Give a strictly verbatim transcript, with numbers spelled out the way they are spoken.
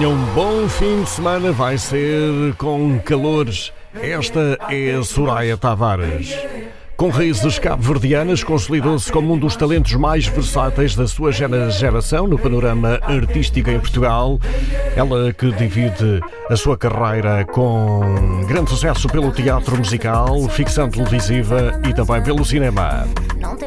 tenha um bom fim de semana. Vai ser com calores. Esta é a Soraya Tavares. Com raízes cabo-verdianas, consolidou-se como um dos talentos mais versáteis da sua geração no panorama artístico em Portugal. Ela que divide a sua carreira com grande sucesso pelo teatro musical, ficção televisiva e também pelo cinema.